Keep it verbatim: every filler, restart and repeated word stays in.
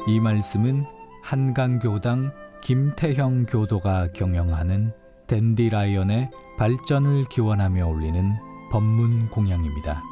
이 말씀은 한강교당 김태형 교도가 경영하는 댄디라이언의 발전을 기원하며 올리는 법문 공양입니다.